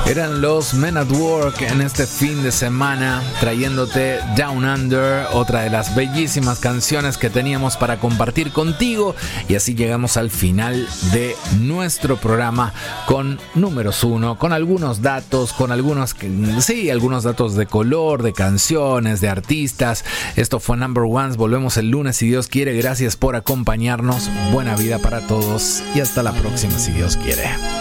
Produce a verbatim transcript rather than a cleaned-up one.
Eran los Men at Work en este fin de semana, trayéndote Down Under, otra de las bellísimas canciones que teníamos para compartir contigo. Y así llegamos al final de nuestro programa con números uno, con algunos datos, con algunos, sí, algunos datos de color, de canciones, de artistas. Esto fue Number Ones. Volvemos el lunes si Dios quiere. Gracias por acompañarnos. Buena vida para todos y hasta la próxima si Dios quiere.